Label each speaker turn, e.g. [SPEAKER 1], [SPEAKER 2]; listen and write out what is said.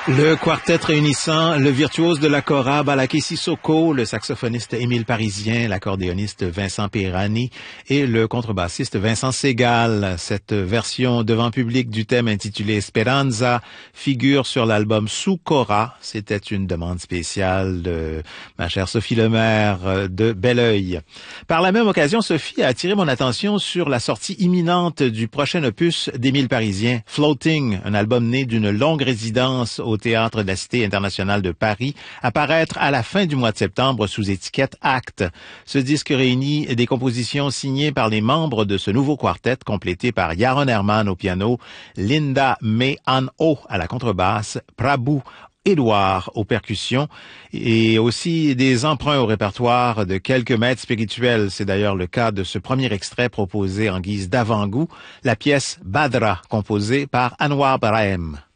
[SPEAKER 1] Le quartet réunissant le virtuose de la kora Balaké Sissoko, le saxophoniste Émile Parisien, l'accordéoniste Vincent Pirani et le contrebassiste Vincent Segal. Cette version devant public du thème intitulé Speranza figure sur l'album Sous Kora. C'était une demande spéciale de ma chère Sophie Lemaire de Belleuil. Par la même occasion, Sophie a attiré mon attention sur la sortie imminente du prochain opus d'Émile Parisien, Floating, un album né d'une longue résidence au Théâtre de la Cité internationale de Paris, à paraître à la fin du mois de septembre sous étiquette Acte. Ce disque réunit des compositions signées par les membres de ce nouveau quartet, complété par Yaron Herman au piano, Linda May An Ho à la contrebasse, Prabhu Édouard aux percussions et aussi des emprunts au répertoire de quelques maîtres spirituels. C'est d'ailleurs le cas de ce premier extrait proposé en guise d'avant-goût, la pièce Badra, composée par Anwar Brahim.